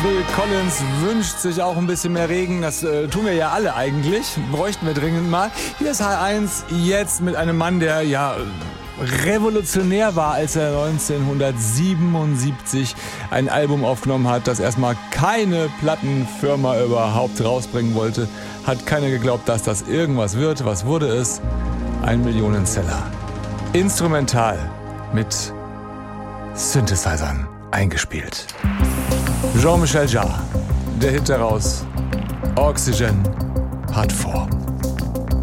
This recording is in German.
Phil Collins wünscht sich auch ein bisschen mehr Regen. Das tun wir ja alle eigentlich. Bräuchten wir dringend mal. Hier ist H1 jetzt mit einem Mann, der revolutionär war, als er 1977 ein Album aufgenommen hat, das erstmal keine Plattenfirma überhaupt rausbringen wollte. Hat keiner geglaubt, dass das irgendwas wird. Was wurde es? Ein Millionenseller. Instrumental mit Synthesizern eingespielt. Jean-Michel Jarre, der Hit daraus, Oxygen Part 4.